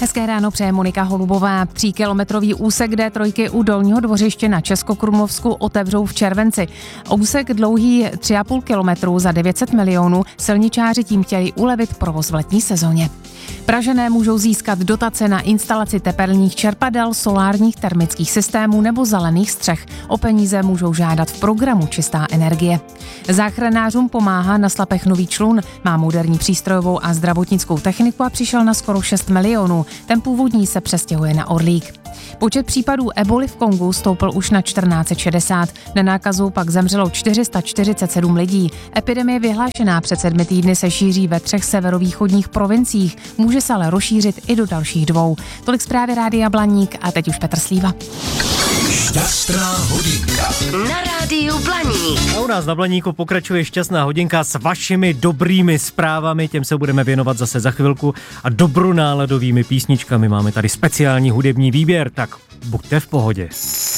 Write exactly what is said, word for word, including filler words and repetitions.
Hezké ráno přeje Monika Holubová. Tříkilometrový úsek D tři u Dolního Dvořiště na Českokrumlovsku otevřou v červenci. Úsek dlouhý tři a půl kilometru za devět set milionů, silničáři tím chtěli ulevit provoz v letní sezóně. Pražané můžou získat dotace na instalaci tepelných čerpadel, solárních termických systémů nebo zelených střech. O peníze můžou žádat v programu Čistá energie. Záchranářům pomáhá na Slapech nový člun, má moderní přístrojovou a zdravotnickou techniku a přišel na skoro šest milionů. Ten původní se přestěhuje na Orlík. Počet případů eboli v Kongu stoupl už na čtrnáct set šedesát, na nákazu pak zemřelo čtyři sta čtyřicet sedm lidí. Epidemie vyhlášená před sedmi týdny se šíří ve třech severovýchodních provinciích, může se ale rozšířit i do dalších dvou. Tolik zprávy Rádia Blaník a teď už Petr Slíva. Šťastná hodinka na Rádiu Blaník. A u nás na Blaníku pokračuje šťastná hodinka s vašimi dobrými zprávami, těm se budeme věnovat zase za chvilku a dobronáladovými písničkami. Máme tady speciální hudební výběr, tak buďte v pohodě.